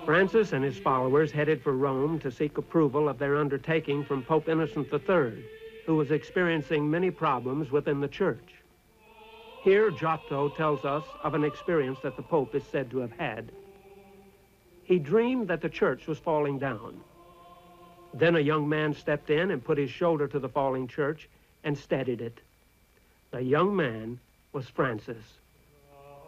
Francis and his followers headed for Rome to seek approval of their undertaking from Pope Innocent III, who was experiencing many problems within the church. Here, Giotto tells us of an experience that the Pope is said to have had. He dreamed that the church was falling down. Then a young man stepped in and put his shoulder to the falling church and steadied it. The young man was Francis.